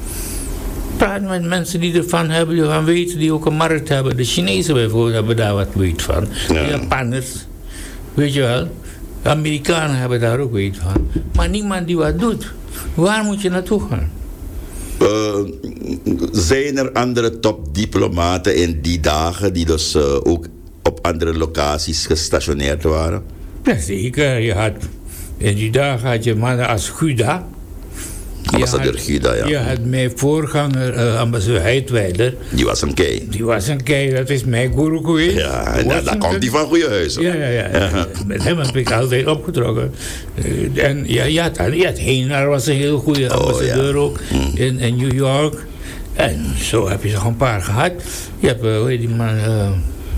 Praat met mensen die ervan hebben, die ervan weten, die ook een markt hebben. De Chinezen bijvoorbeeld hebben daar wat weet van. De ja. Japanners, weet je wel. De Amerikanen hebben daar ook weet van. Maar niemand die wat doet. Waar moet je naartoe gaan? Uh, zijn er andere topdiplomaten in die dagen die dus uh, ook op andere locaties gestationeerd waren? Ja, zeker. Je had, in die dagen had je mannen als Guda. Ambassadeur Guda, ja. Je had mijn voorganger, uh, ambassadeur Heidweiler. Die was een kei. Die was een kei, dat is mijn guru geweest. Ja, en daar, daar komt hij van goede huizen. Ja, ja, ja. ja. Met hem heb ik altijd opgetrokken. Uh, en ja, je had, je had Heenaar was een heel goede ambassadeur oh, ja. ook. Mm. In, in New York. En zo heb je nog een paar gehad. Je hebt, uh, hoe heet die man... Uh,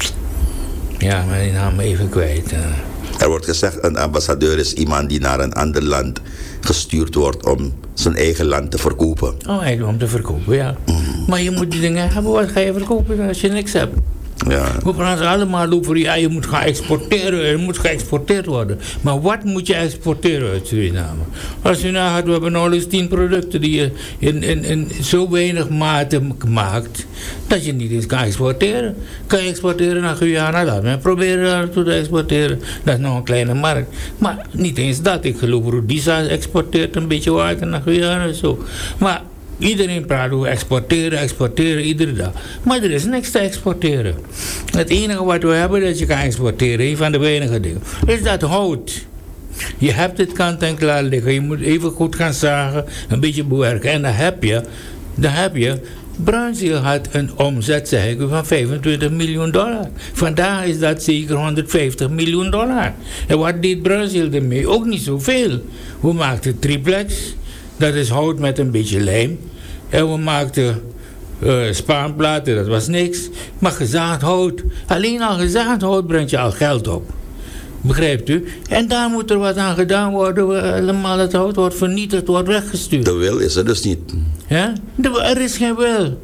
ja, maar die naam even kwijt. Uh. Er wordt gezegd, een ambassadeur is iemand die naar een ander land gestuurd wordt om zijn eigen land te verkopen. Oh, eigenlijk om te verkopen, ja. Mm. Maar je moet die dingen hebben, wat ga je verkopen als je niks hebt? Ja. We praten allemaal over, ja, je moet gaan exporteren, er moet geëxporteerd worden. Maar wat moet je exporteren uit Suriname? Als je nou gaat, we hebben nou eens tien producten die je in, in, in zo weinig mate maakt, dat je niet eens kan exporteren. Kan je exporteren naar Guyana, laat men proberen naartoe te exporteren. Dat is nog een kleine markt. Maar niet eens dat. Ik geloof Rhodisa exporteert een beetje water naar Guyana en zo. Maar iedereen praat over exporteren, exporteren, iedere dag. Maar er is niks te exporteren. Het enige wat we hebben dat je kan exporteren, een van de weinige dingen, is dat hout. Je hebt het kant en klaar liggen. Je moet even goed gaan zagen, een beetje bewerken. En dan heb je, dan heb je, Bruinzeel had een omzet, zeg ik, van vijfentwintig miljoen dollar. Vandaag is dat zeker honderdvijftig miljoen dollar. En wat deed Bruinzeel ermee? Ook niet zoveel. We maakten triplex. Dat is hout met een beetje lijm. En we maakten uh, spaanplaten, dat was niks. Maar gezaagd hout, alleen al gezaagd hout brengt je al geld op. Begrijpt u? En daar moet er wat aan gedaan worden. Helemaal het hout wordt vernietigd, wordt weggestuurd. De wil is er dus niet. Ja? De, er is geen wil.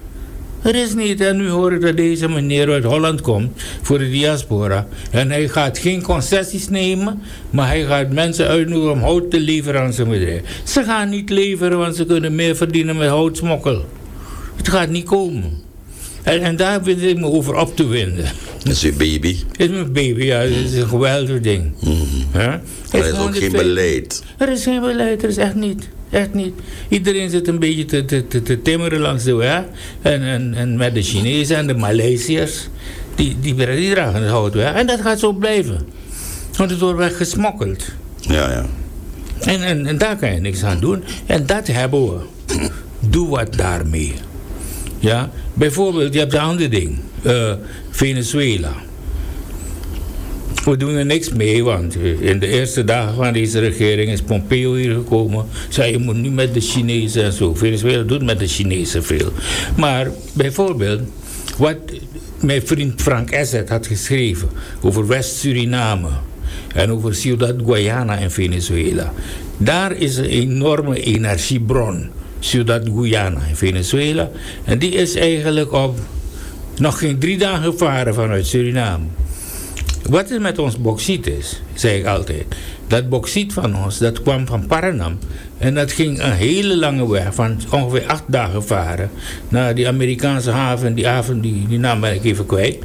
Er is niet. En nu hoor ik dat deze meneer uit Holland komt voor de diaspora. En hij gaat geen concessies nemen, maar hij gaat mensen uitnodigen om hout te leveren aan zijn bedrijf. Ze gaan niet leveren, want ze kunnen meer verdienen met houtsmokkel. Het gaat niet komen. En, en daar vind ik me over op te winden. Dat is uw baby. Het is mijn baby, ja. Het is een geweldig ding. Mm-hmm. Ja? Er is ook geen beleid. Er is geen beleid, er is echt niet. Echt niet. Iedereen zit een beetje te, te, te, te timmeren langs de weg. En, en, en met de Chinezen en de Maleisiërs. Die, die, die dragen het hout weg. En dat gaat zo blijven. Want het wordt weggesmokkeld. Ja, ja. En, en, en daar kan je niks aan doen. En dat hebben we. Doe wat daarmee. Ja? Bijvoorbeeld, je hebt een ander ding. Uh, Venezuela. We doen er niks mee, want in de eerste dagen van deze regering is Pompeo hier gekomen. Zei, je moet nu met de Chinezen en zo. Venezuela doet met de Chinezen veel. Maar bijvoorbeeld, wat mijn vriend Frank Esset had geschreven over West-Suriname en over Ciudad Guayana in Venezuela. Daar is een enorme energiebron. Ciudad Guayana in Venezuela. En die is eigenlijk op nog geen drie dagen gevaren vanuit Suriname. Wat er met ons bauxiet is, zeg ik altijd. Dat bauxiet van ons, dat kwam van Paranam. En dat ging een hele lange weg, van ongeveer acht dagen varen. Naar die Amerikaanse haven, die haven, die, die naam ben ik even kwijt.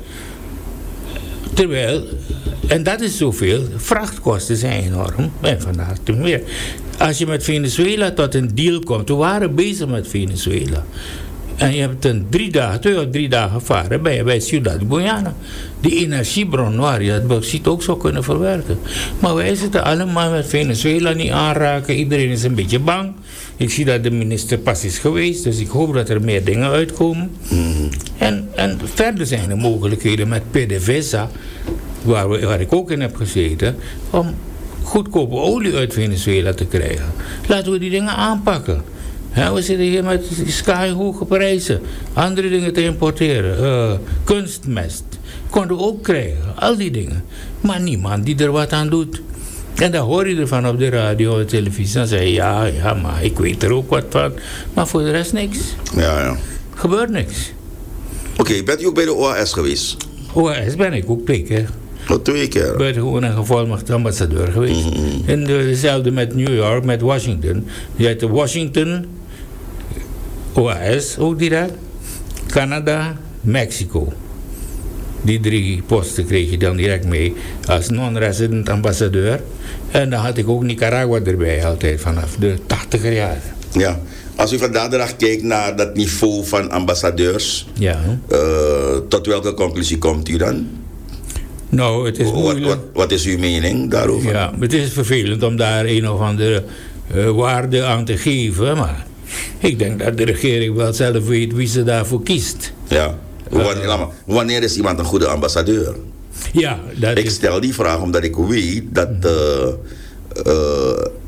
Terwijl, en dat is zoveel, vrachtkosten zijn enorm. En vandaag te meer. Als je met Venezuela tot een deal komt, we waren bezig met Venezuela. En je hebt een drie dagen, twee of drie dagen varen bij, bij Ciudad Guayana. Die energiebron waar je dat bauxiet ook zou kunnen verwerken. Maar wij zitten allemaal met Venezuela niet aanraken. Iedereen is een beetje bang. Ik zie dat de minister pas is geweest, dus ik hoop dat er meer dingen uitkomen. Mm-hmm. En, en verder zijn er mogelijkheden met PDVSA, waar, we, waar ik ook in heb gezeten, om goedkope olie uit Venezuela te krijgen. Laten we die dingen aanpakken. Ja, we zitten hier met skyhoge prijzen. Andere dingen te importeren. Uh, kunstmest. Konden we ook krijgen. Al die dingen. Maar niemand die er wat aan doet. En dan hoor je ervan op de radio en televisie. Dan zeg je, ja, ja, maar ik weet er ook wat van. Maar voor de rest niks. Ja, ja. Gebeurt niks. Oké, okay, bent u ook bij de O A S geweest? O A S ben ik ook twee keer. Wat twee keer? Ben gewoon een gevolmachtigd ambassadeur geweest. Mm-hmm. En dezelfde met New York, met Washington. Je hebt de Washington, O A S ook direct, Canada, Mexico. Die drie posten kreeg je dan direct mee als non-resident ambassadeur. En dan had ik ook Nicaragua erbij altijd vanaf de tachtiger jaren. Ja, als u vandaag de dag kijkt naar dat niveau van ambassadeurs, ja. uh, tot welke conclusie komt u dan? Nou, het is moeilijk. Wat, wat, wat is uw mening daarover? Ja, het is vervelend om daar een of andere uh, waarde aan te geven, maar ik denk dat de regering wel zelf weet wie ze daarvoor kiest. Ja. Wanneer, uh, wanneer is iemand een goede ambassadeur? Ja, dat ik is... stel die vraag omdat ik weet dat uh, uh,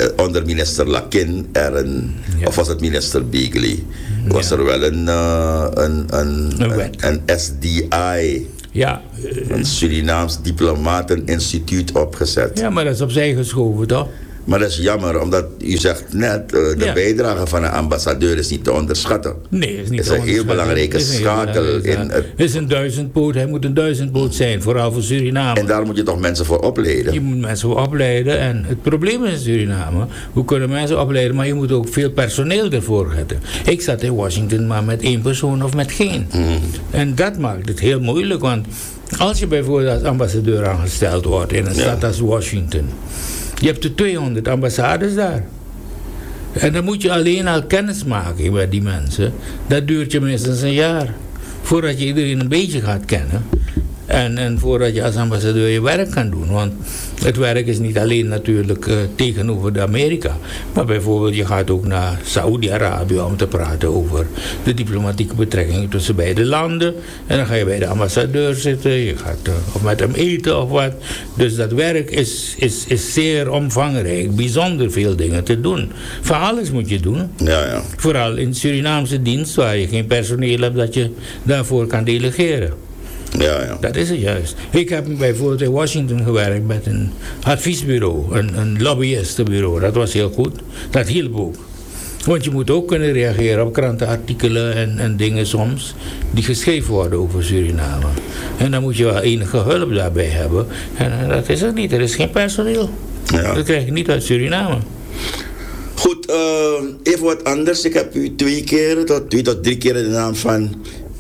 onder minister Lakin er een, Ja. of was het minister Begley, was Ja. er wel een, uh, een, een, Een een, wet. een S D I, Ja, een Surinaams Diplomateninstituut opgezet. ja, maar dat is opzij geschoven, toch? Maar dat is jammer, omdat u zegt net, uh, de Ja. bijdrage van een ambassadeur is niet te onderschatten. Nee, is niet Het is een heel belangrijke Het is een heel schakel belangrijke in zaak. het- Het is een duizendpoot, hij moet een duizendpoot zijn, vooral voor Suriname. En daar moet je toch mensen voor opleiden. Je moet mensen opleiden en het probleem is in Suriname, hoe kunnen mensen opleiden, maar je moet ook veel personeel ervoor hebben. Ik zat in Washington maar met één persoon of met geen. En dat maakt het heel moeilijk, want als je bijvoorbeeld als ambassadeur aangesteld wordt in een Ja. stad als Washington, je hebt er tweehonderd ambassades daar. En dan moet je alleen al kennis maken met die mensen. Dat duurt je minstens een jaar. Voordat je iedereen een beetje gaat kennen. En, en voordat je als ambassadeur je werk kan doen. Want het werk is niet alleen natuurlijk uh, tegenover de Amerika. Maar bijvoorbeeld je gaat ook naar Saoedi-Arabië om te praten over de diplomatieke betrekkingen tussen beide landen. En dan ga je bij de ambassadeur zitten. Je gaat uh, of met hem eten of wat. Dus dat werk is, is, is zeer omvangrijk. Bijzonder veel dingen te doen. Van alles moet je doen. Ja, ja. Vooral in Surinaamse dienst waar je geen personeel hebt dat je daarvoor kan delegeren. Ja, ja. Dat is het juist. Ik heb bijvoorbeeld in Washington gewerkt met een adviesbureau, een, een lobbyistenbureau. Dat was heel goed. Dat hielp ook. Want je moet ook kunnen reageren op krantenartikelen en, en dingen soms die geschreven worden over Suriname. En dan moet je wel enige hulp daarbij hebben. En, en dat is het niet. Er is geen personeel. Ja. Dat krijg je niet uit Suriname. Goed, uh, even wat anders. Ik heb u twee keer tot, twee tot drie keer de naam van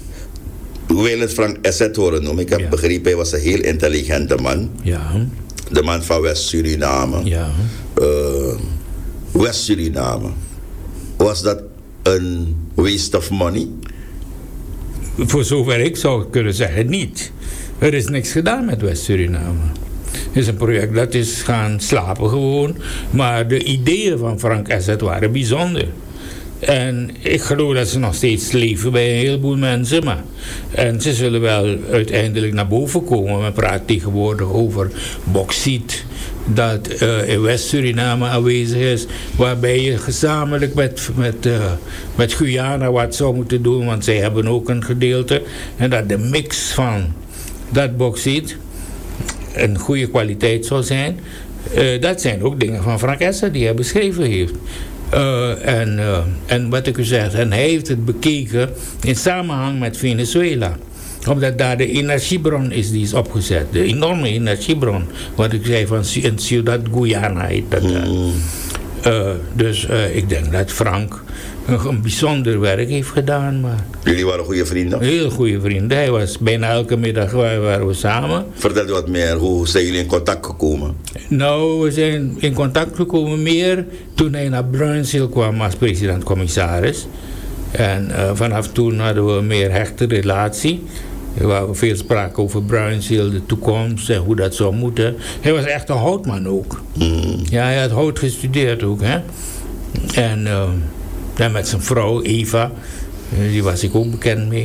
Willem Frank Asset horen noemen. Ik heb Ja. begrepen, hij was een heel intelligente man. Ja, De man van West-Suriname. ja. Uh, West-Suriname. Was dat een waste of money? Voor zover ik zou kunnen zeggen, niet. Er is niks gedaan met West-Suriname. Het is een project dat is gaan slapen gewoon. Maar de ideeën van Frank Asset waren bijzonder. En ik geloof dat ze nog steeds leven bij een heleboel mensen. Maar, en ze zullen wel uiteindelijk naar boven komen. Men praat tegenwoordig over bauxiet dat uh, in West-Suriname aanwezig is. Waarbij je gezamenlijk met, met, uh, met Guyana wat zou moeten doen. Want zij hebben ook een gedeelte. En dat de mix van dat bauxiet een goede kwaliteit zou zijn. Uh, dat zijn ook dingen van Frank Asset die hij beschreven heeft. Uh, en, uh, en wat ik u zeg, en hij heeft het bekeken in samenhang met Venezuela. Omdat daar de energiebron is die is opgezet. De enorme energiebron. Wat ik zei van in Ciudad Guyana heet dat. Mm. Uh, dus uh, ik denk dat Frank een, een bijzonder werk heeft gedaan. Maar Jullie waren goede vrienden? heel goede vrienden. Hij was bijna elke middag waar, waren we samen. Vertel u wat meer. Hoe zijn jullie in contact gekomen? Nou, we zijn in contact gekomen meer toen hij naar Bruinzeel kwam als president-commissaris. En uh, vanaf toen hadden we een meer hechte relatie. Er waren veel sprake over Bruinzeel, de toekomst en hoe dat zou moeten. Hij was echt een houtman ook. Mm. Ja, hij had hout gestudeerd ook, hè. En, uh, en met zijn vrouw Eva, die was ik ook bekend mee.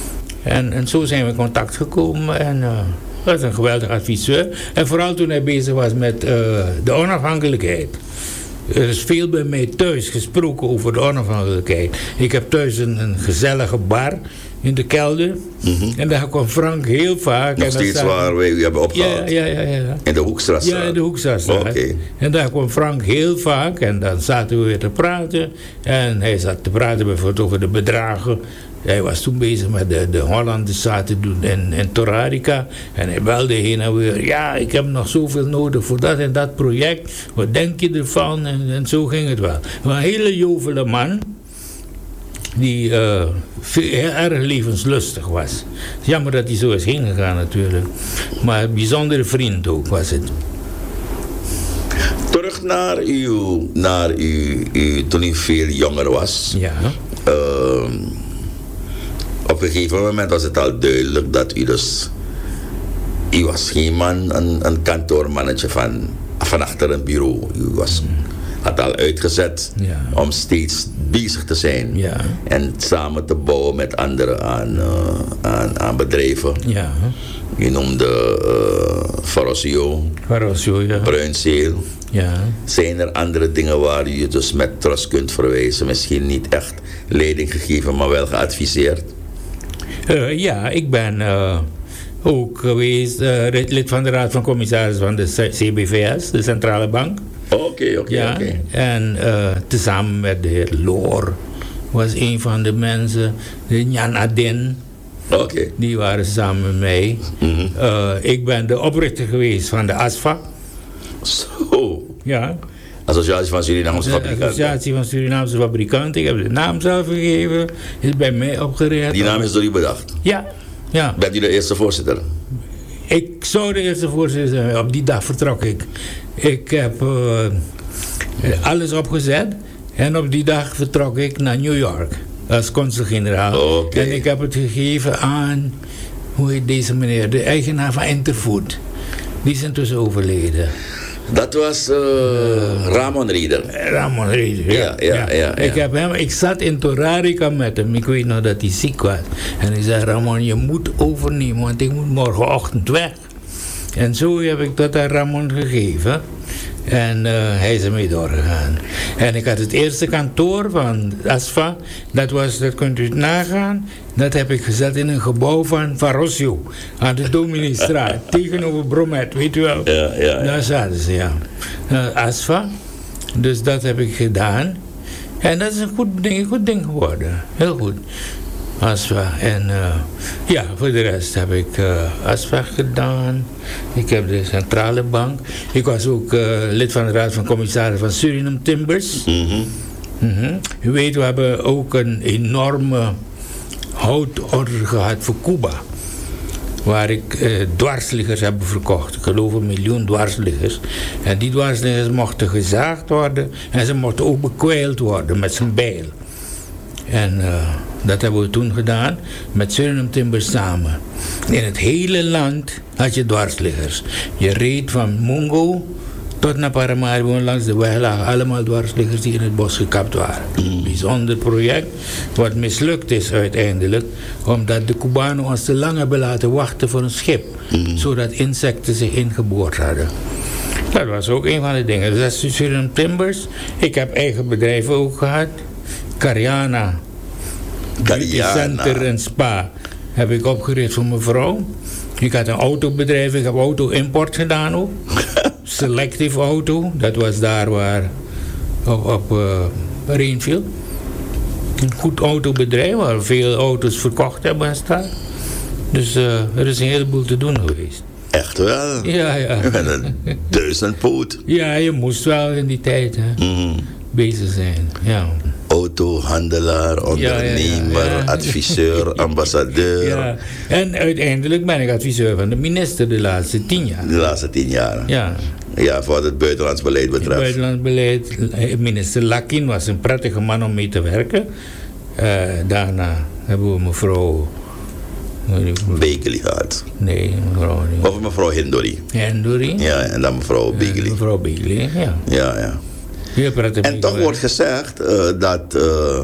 En, en zo zijn we in contact gekomen en uh, dat was een geweldig adviseur. En vooral toen hij bezig was met uh, de onafhankelijkheid. Er is veel bij mij thuis gesproken over de onafhankelijkheid. Ik heb thuis een, een gezellige bar in de kelder. Mm-hmm. En daar kwam Frank heel vaak. Nog en steeds staat... waar wij u hebben opgehaald? Ja, ja, ja, ja. In de Hoekstraatstraat? Ja, in de Hoekstraatstraat. Okay. En daar kwam Frank heel vaak. En dan zaten we weer te praten. En hij zat te praten bijvoorbeeld over de bedragen. Hij was toen bezig met de, de Hollanders zaten doen in, in Torarica. En hij belde heen en weer. Ja, ik heb nog zoveel nodig voor dat en dat project. Wat denk je ervan? En, en zo ging het wel. Een hele jovele man. Die uh, veel, heel erg levenslustig was. Jammer dat hij zo is heen gegaan natuurlijk. Maar een bijzondere vriend ook was het. Terug naar uw, naar uw, uw toen u veel jonger was. Ja. Uh, op een gegeven moment was het al duidelijk dat u dus... U was geen man, een, een kantoormannetje van, van achter een bureau. U was, had al uitgezet ja. om steeds bezig te zijn. Ja. En samen te bouwen met anderen aan, uh, aan, aan bedrijven. Ja. U noemde uh, Farosio, Farosio, ja. Bruinzeel. Ja. Zijn er andere dingen waar u dus met trust kunt verwijzen? Misschien niet echt leiding gegeven, maar wel geadviseerd? Uh, ja, ik ben uh, ook geweest uh, lid van de Raad van Commissarissen van de C B V S, de Centrale Bank. Oké, okay, oké, ja, oké. En uh, tezamen met de heer Loor was een van de mensen, de Njan Adin. Oké. Okay. Die waren samen met mij. Mm-hmm. uh, ik ben de oprichter geweest van de A S F A. Zo. Ja. Associatie van Surinaamse de Fabrikanten. Associatie van Surinaamse Fabrikanten. Ik heb de naam zelf gegeven. Is bij mij opgericht. Die naam is door u bedacht? Ja. Ja. Bent u de eerste voorzitter? Ik zou de eerste voorzitter zijn. Op die dag vertrok ik. Ik heb uh, alles opgezet. En op die dag vertrok ik naar New York. Als consul-generaal. Okay. En ik heb het gegeven aan, hoe heet deze meneer? De eigenaar van Interfood. Die is intussen overleden. Dat was uh, uh, Ramon Rieder. Ramon Rieder, ja. Ja, ja, ja, ja, ja. Ik, heb hem, ik zat in Torarica met hem. Ik weet nog dat hij ziek was. En hij zei, Ramon, je moet overnemen, want ik moet morgenochtend weg. En zo heb ik dat aan Ramon gegeven. En uh, hij is ermee doorgegaan. En ik had het eerste kantoor van A S F A. Dat was, dat kunt u nagaan. Dat heb ik gezet in een gebouw van Varosio. Aan de Dominiestraat. Tegenover Bromet, weet u wel. Ja, ja, ja. Daar zaten ze, ja. Uh, A S F A. Dus dat heb ik gedaan. En dat is een goed ding, een goed ding geworden. Heel goed. A S F A. En uh, ja, voor de rest heb ik uh, A S F A gedaan. Ik heb de Centrale Bank. Ik was ook uh, lid van de Raad van Commissarissen van Suriname Timbers. Mm-hmm. Mm-hmm. U weet, we hebben ook een enorme houtorder gehad voor Cuba. Waar ik uh, dwarsliggers heb verkocht. Ik geloof een miljoen dwarsliggers. En die dwarsliggers mochten gezaagd worden. En ze mochten ook bekwijld worden met zijn bijl. En uh, dat hebben we toen gedaan met Suriname Timbers samen. In het hele land had je dwarsliggers. Je reed van Mungo tot naar Paramaribo langs de weg lagen allemaal dwarsliggers die in het bos gekapt waren. Een bijzonder project wat mislukt is uiteindelijk, omdat de Cubanen ons te lang hebben laten wachten voor een schip, zodat insecten zich ingeboord hadden. Dat was ook een van de dingen. Dus dat is Suriname Timbers. Ik heb eigen bedrijven ook gehad. Cariana, Beauty Center en Spa heb ik opgericht voor mijn vrouw. Ik had een autobedrijf, ik heb auto-import gedaan ook. Selective Auto, dat was daar waar op, op uh, Rainfield. Een goed autobedrijf waar veel auto's verkocht hebben en staan. Dus uh, er is een heleboel te doen geweest. Echt wel? Ja, ja. Met een duizendpoot. Ja, je moest wel in die tijd hè, mm. bezig zijn, ja. Autohandelaar, ondernemer, ja, ja, ja. adviseur, ambassadeur. Ja. En uiteindelijk ben ik adviseur van de minister de laatste tien jaar. De laatste tien jaar? Ja. Ja, voor het buitenlands beleid betreft. Het buitenlands beleid. Minister Lakin was een prettige man om mee te werken. Uh, daarna hebben we mevrouw... Begely gehad. Nee, mevrouw... Nee. Of mevrouw Hindori. Hindori. Ja, en dan mevrouw Begely. Uh, mevrouw Begely, ja. Ja, ja. En toch wordt gezegd uh, dat uh,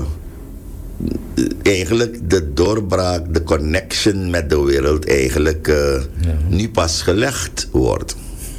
eigenlijk de doorbraak, de connection met de wereld eigenlijk uh, ja. nu pas gelegd wordt.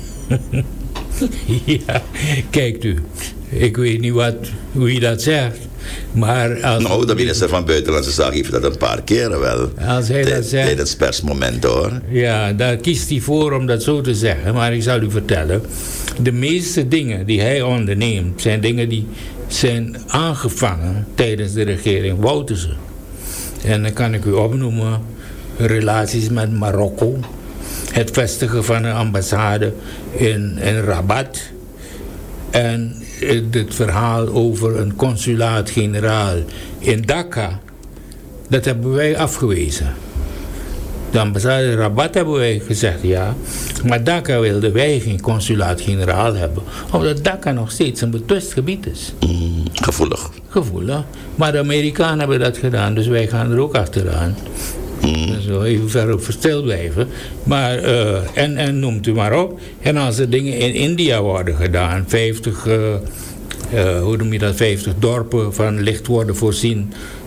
Ja, kijkt u, ik weet niet wat, hoe je dat zegt. Maar als nou, de minister van Buitenlandse Zaken heeft dat een paar keren wel. Als hij dat zegt. Tijdens persmoment hoor. Ja, daar kiest hij voor om dat zo te zeggen. Maar ik zal u vertellen. De meeste dingen die hij onderneemt zijn dingen die zijn aangevangen tijdens de regering Wouterse. En dan kan ik u opnoemen relaties met Marokko. Het vestigen van een ambassade in, in Rabat. En het verhaal over een consulaat-generaal in Dhaka. Dat hebben wij afgewezen. De ambassade in Rabat hebben wij gezegd ja. Maar Dhaka wilden wij geen consulaat-generaal hebben. Omdat Dhaka nog steeds een betwist gebied is. Mm, gevoelig. Gevoelig. Maar de Amerikanen hebben dat gedaan. Dus wij gaan er ook achteraan. Mm. Dus we even ver op verstil blijven. Maar, uh, en, en noemt u maar op. En als er dingen in India worden gedaan. vijftig, uh, uh, hoe noem je dat? vijftig dorpen van licht worden voorzien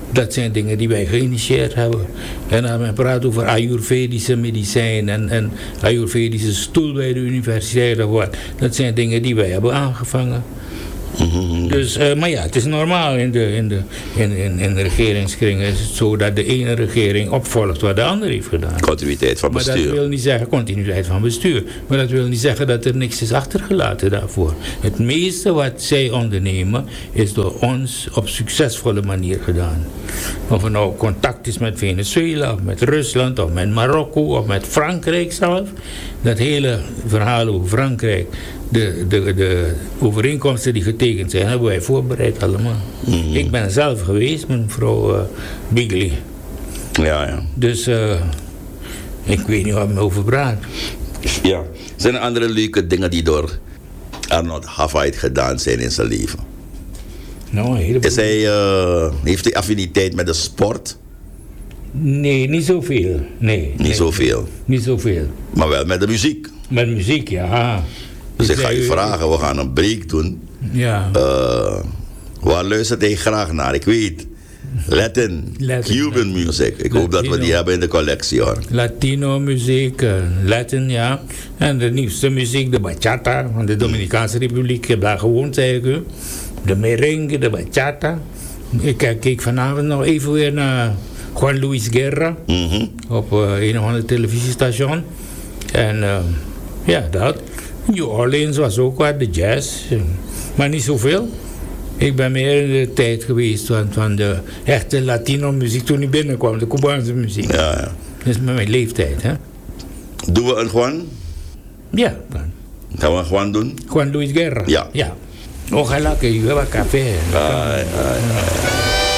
Dat zijn dingen die wij geïnitieerd hebben. En dan men praat over Ayurvedische medicijn en, en Ayurvedische stoel bij de universiteit of wat. Dat zijn dingen die wij hebben aangevangen. Mm-hmm. Dus, uh, maar ja, het is normaal in de, in de, in, in, in de regeringskringen is het zo dat de ene regering opvolgt wat de andere heeft gedaan. Continuïteit van bestuur. Maar dat wil niet zeggen continuïteit van bestuur. Maar dat wil niet zeggen dat er niks is achtergelaten daarvoor. Het meeste wat zij ondernemen is door ons op succesvolle manier gedaan. Of er nou contact is met Venezuela, of met Rusland, of met Marokko, of met Frankrijk zelf. Dat hele verhaal over Frankrijk. De, de, de overeenkomsten die getekend zijn, hebben wij voorbereid allemaal. Mm-hmm. Ik ben zelf geweest met mevrouw uh, Bigley. Ja, ja. Dus uh, ik weet niet wat me over praat. Ja. Zijn er andere leuke dingen die door Arnold Hafait gedaan zijn in zijn leven? Nou, een Is hij, uh, heeft hij affiniteit met de sport? Nee, niet zoveel. Nee, niet nee, zoveel? Niet zoveel. Maar wel met de muziek? Met muziek, ja. Dus ik ga je vragen, we gaan een break doen. Ja. Uh, waar luistert hij graag naar? Ik weet, Latin, Latin Cuban Latin. music. Ik Latino. hoop dat we die hebben in de collectie, hoor. Latino muziek, uh, Latin, ja. En de nieuwste muziek, de bachata van de Dominicaanse Republiek. Ik heb daar gewoond, zei ik u. De merengue, de bachata. Ik keek vanavond nog even weer naar Juan Luis Guerra. Mm-hmm. Op uh, een of ander televisiestation. En uh, ja, dat. New Orleans was ook wat, de jazz. Maar niet zoveel. Ik ben meer in de tijd geweest van, van de echte Latino muziek toen ik binnenkwam. De Cubaanse muziek. Ja, ja. Dat is met mijn leeftijd, hè. Doen we een Juan? Ja. Gaan we een Juan doen? Juan Luis Guerra? Ja. Ja. Ojalá que llueva café. Ay, ay, ay.